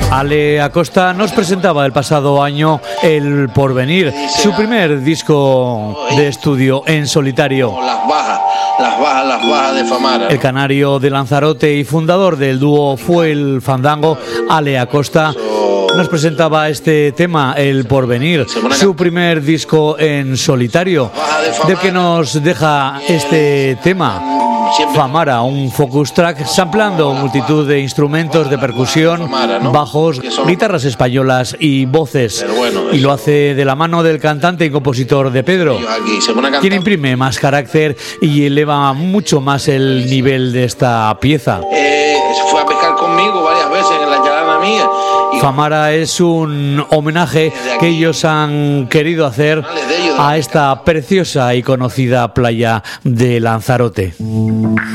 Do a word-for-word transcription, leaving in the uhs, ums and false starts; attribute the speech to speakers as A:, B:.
A: Ale Acosta nos presentaba el pasado año El Porvenir, su primer disco de estudio en solitario.
B: Las bajas, las bajas, las bajas de Famara.
A: El canario de Lanzarote y fundador del dúo Fue el Fandango, Ale Acosta, nos presentaba este tema, El Porvenir, su primer disco en solitario, del que nos deja este tema, Famara, un focus track, sampleando multitud de instrumentos de percusión, bajos, guitarras españolas y voces. Y lo hace de la mano del cantante y compositor de Pedro, quien imprime más carácter y eleva mucho más el nivel de esta pieza.
B: Eh, fue a pescar conmigo varias veces en la llanada mía.
A: Famara es un homenaje que ellos han querido hacer a esta preciosa y conocida playa de Lanzarote.